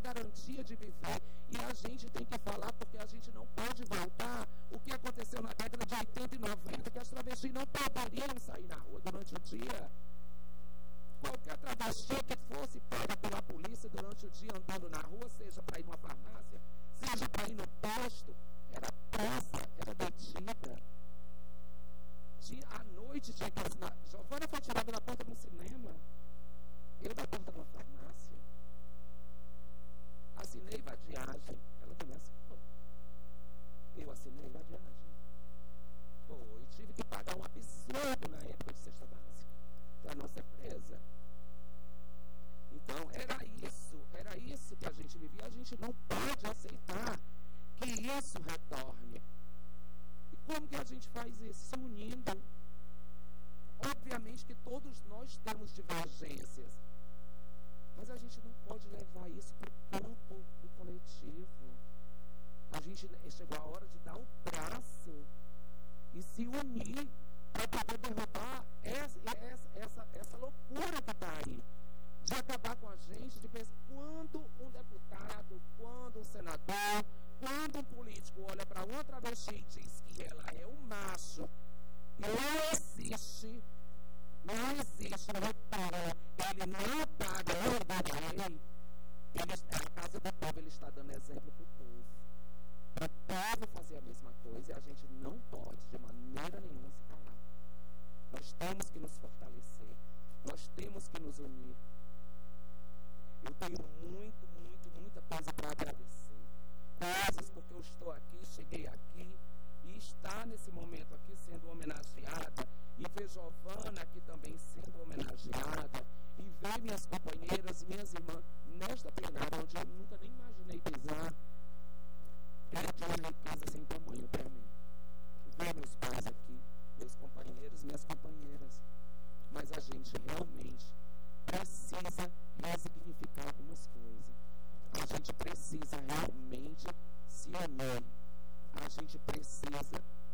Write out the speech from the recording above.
garantia de viver. E a gente tem que falar, porque a gente não pode voltar o que aconteceu na década de 80 e 90, que as travestis não poderiam sair na rua durante o dia. Qualquer travesti que fosse pega pela polícia durante o dia andando na rua, seja para ir numa farmácia, seja para ir no posto, era presa, era detida. À noite tinha que assinar. Giovana foi tirada da porta de um cinema, eu da porta de uma farmácia. Assinei vadiagem, ela também assinou. Eu assinei vadiagem. Foi, tive que pagar um absurdo na época de cesta básica para não ser presa. Então, era isso que a gente vivia. A gente não pode aceitar que isso retorne. E como que a gente faz isso? Se unindo. Obviamente que todos nós temos divergências, mas a gente não pode levar isso para o campo do coletivo. A gente chegou a hora de dar o braço e se unir para poder derrubar essa loucura que está aí, de acabar com a gente, de pensar, quando um deputado, quando um senador, quando um político olha para uma travesti e diz que ela é um macho, não existe retorno, ele não paga a lei, a casa do povo, ele está dando exemplo para o povo. Para o povo fazer a mesma coisa, e a gente não pode, de maneira nenhuma, se calar. Nós temos que nos fortalecer, nós temos que nos unir. Eu tenho muita coisa para agradecer. Coisas porque eu estou aqui, cheguei aqui e está nesse momento aqui sendo homenageada, e ver Giovana aqui também sendo homenageada, e ver minhas companheiras, minhas irmãs nesta plenária onde eu nunca nem imaginei pisar.